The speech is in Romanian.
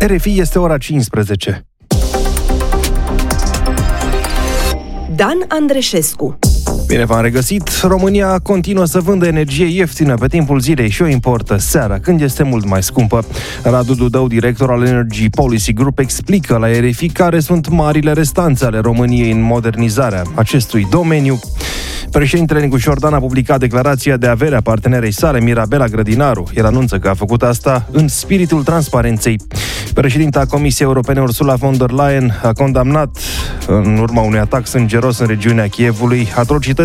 RFI, este ora 15. Dan Andreșescu. Bine v-am regăsit. România continuă să vândă energie ieftină pe timpul zilei și o importă seara, când este mult mai scumpă. Radu Dudău, director al Energy Policy Group, explică la RFI care sunt marile restanțe ale României în modernizarea acestui domeniu. Președintele Nicu Șordan a publicat declarația de avere a partenerei sale, Mirabela Grădinaru. El anunță că a făcut asta în spiritul transparenței. Președinta Comisiei Europene, Ursula von der Leyen, a condamnat, în urma unui atac sângeros în regiunea Kievului, atrocități